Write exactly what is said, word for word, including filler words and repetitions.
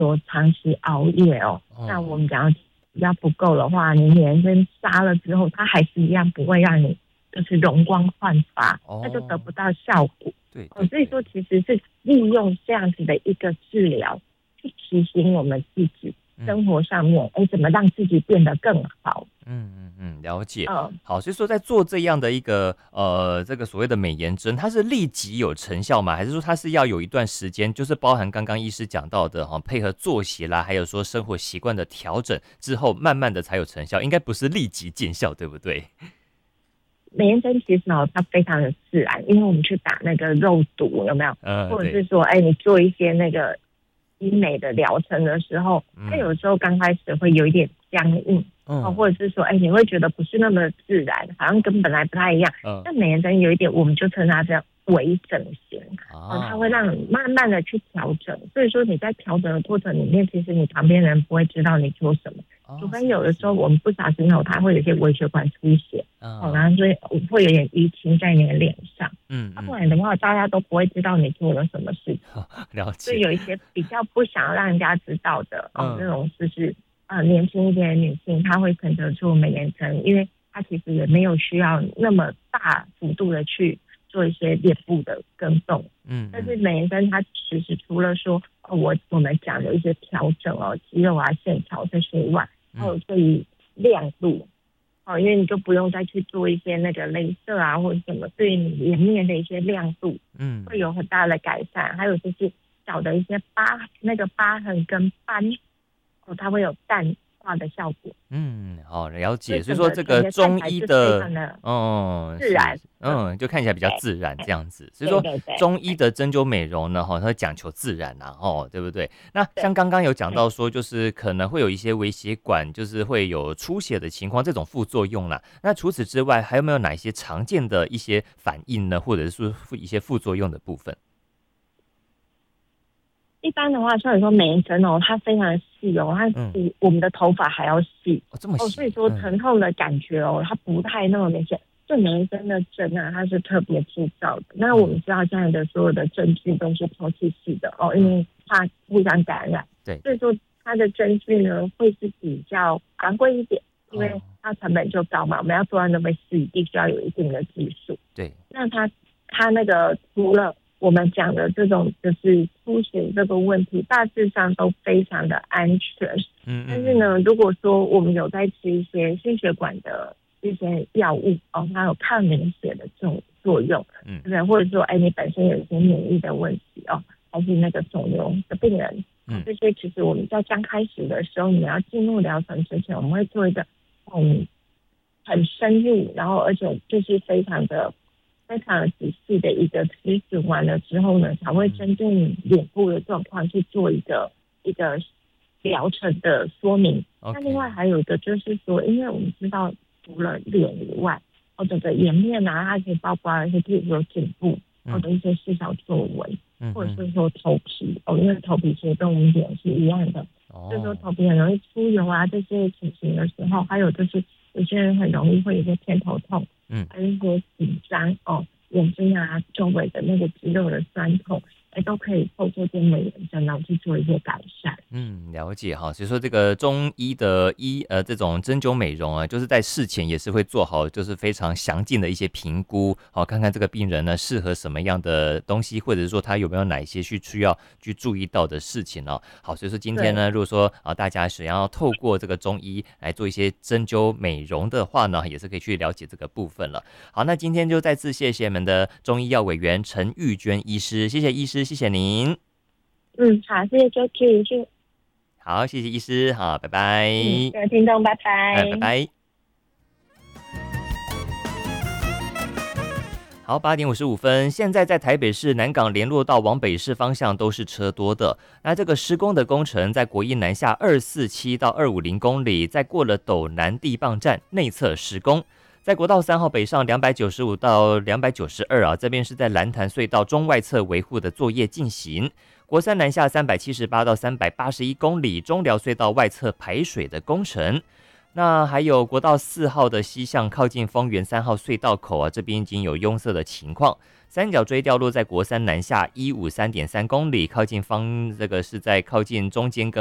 说长期熬夜哦， 哦那我们讲比较不够的话，你美颜针杀了之后，它还是一样不会让你就是容光焕发， 哦那就得不到效果。哦， 对对对， 所以说其实是利用这样子的一个治疗，去提醒我们自己生活上面，哎、怎么让自己变得更好。 嗯嗯嗯，了解。 嗯， 好，所以说在做这样的一个呃这个所谓的美颜针，它是立即有成效吗？还是说它是要有一段时间，就是包含刚刚医师讲到的哈，配合作息啦，还有说生活习惯的调整之后，慢慢的才有成效，应该不是立即见效，对不对？ 美颜针其实哦，它非常的自然，因为我们去打那个肉毒有没有， 呃，对， 或者是说，哎，你做一些那个医美的疗程的时候，它嗯有时候刚开始会有一点僵硬。哦， 嗯或者是说，哎，你会觉得不是那么自然，好像跟本来不太一样。 嗯但美颜针有一点，我们就称它叫微整形。哦，它会啊， 让你慢慢的去调整。所以说你在调整的过程里面，其实你旁边人不会知道你做什么，除哦， 非是是是， 有的时候我们不小心哦，它会有一些微血管出血。哦，然嗯后所以会有点淤青在你的脸上。要、不嗯嗯， 然的话，大家都不会知道你做了什么事情。 了解， 所以有一些比较不想要让人家知道的哦，那嗯种就是呃年轻一点的女性，她会选择做美颜针，因为她其实也没有需要那么大幅度的去做一些脸部的更动。 嗯但是嗯美颜针它其实除了说哦我我们讲的一些调整哦肌肉啊线条这些以外，还有嗯对于亮度。哦，因为你就不用再去做一些那个镭射啊或者什么，对于你颜面的一些亮度嗯， 会有很大的改善。还有就是小的一些疤，那个疤痕跟斑，哦，它会有淡化的效果。 嗯，好，了解。所以所以整说这个个整个看中起来是非医的， 常的哦，是， 自然。嗯， 嗯，就看起来比较对， 自然这样子。所以说对对对中医的针灸美容呢，哈，它会讲求自然呐，哦，对不对？那像对刚刚有讲对。 到说，就是可能会有一些微血管，就是会有出血的情况，这种副作用啦。那除此之外，还有没有哪一些常见的一些反应呢？或者是说一些副作用的部分？ 一般的话，像你说美颜针哦，它非常的细哦，它嗯， 比我们的头发还要细哦，这么哦，所以细， 说嗯疼痛的感觉哦，它不太那么明显。这美颜针的针啊，它是特别制造的。那我们嗯知道现在的所有的针具都是透气式的哦，因嗯， 为怕互相感染， 对对， 所以说它的针具呢会是比较昂贵一点，因为哦， 它成本就高嘛，我们要做到那么细，必须要有一定的技术。 对， 那它它那个除了我们讲的这种就是出血这个问题，大致上都非常的安全。 嗯嗯嗯， 但是呢，如果说我们有在吃一些心血管的一些药物哦，它有抗凝血的这种作用， 嗯对不对？或者说，哎，你本身有一些免疫的问题哦，还是那个肿瘤的病人，哦嗯这些其实我们在刚开始的时候，你们要进入疗程之前，我们会做一个嗯很深入，然后而且就是非常的非常的仔细的一个咨询完了之后呢，才会针对你脸部的状况去做一个一个疗程的说明。那另外 ，OK， 还有一个就是说，因为我们知道除了脸以外，或者的颜面啊，它可以包括一些，比如说颈部或嗯者一些细小皱纹， 嗯嗯， 或者是说头皮哦，因为头皮其实跟我们脸是一样的，所以说哦， 头皮很容易出油啊这些情形的时候，还有就是有些人很容易会有一些偏头痛， 嗯。 还是说紧张哦，眼睛啊周围的那个肌肉的酸痛，哎，都可以透过这美颜针然后去做一些改善。 嗯，了解哈。所以说这个中医的医呃这种针灸美容啊，就是在事前也是会做好就是非常详尽的一些评估，好看看这个病人呢适合什么样的东西，或者是说他有没有哪一些需需要去注意到的事情哦。好，所以说今天对， 呢，如果说啊大家想要透过这个中医来做一些针灸美容的话呢，也是可以去了解这个部分了。好，那今天就再次谢谢我们的中医药委员陈玉娟医师，谢谢医师，谢谢您。 嗯，好，谢谢周剧，就好，谢谢医师，好，拜拜。 嗯，各位听众，拜哎，拜拜。 拜。好，八点五十五分，现在在台北市南港联络道往北市方向都是车多的。那这个施工的工程在国一南下二四七到二五零公里，在过了斗南地磅站内侧施工。在国道三号北上两百九十五到两百九十二啊，这边是在蓝潭隧道中外侧维护的作业进行。国三南下三百七十八到三百八十一公里，中寮隧道外侧排水的工程。 那还有国道四号的西向靠近丰原三号隧道口啊，这边已经有拥塞的情况。三角锥掉落在国三南下一五三点三公里，靠近方这个是在靠近中间跟